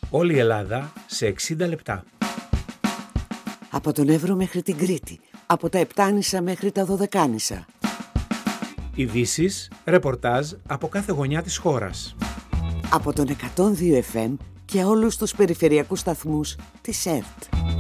Όλη η Ελλάδα σε 60 λεπτά. Από τον Εύρο μέχρι την Κρήτη. Από τα Επτάνησα μέχρι τα Δωδεκάνησα. Ειδήσεις, ρεπορτάζ από κάθε γωνιά της χώρας. Από τον 102 FM και όλους τους περιφερειακούς σταθμούς της ΕΡΤ.